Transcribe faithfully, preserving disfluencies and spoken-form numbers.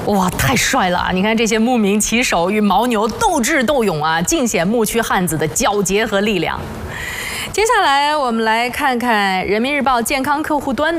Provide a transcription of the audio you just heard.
哇，太帅了！你看这些牧民骑手与牦牛斗智斗勇啊，尽显牧区汉子的皎洁和力量。接下来我们来看看人民日报健康客户端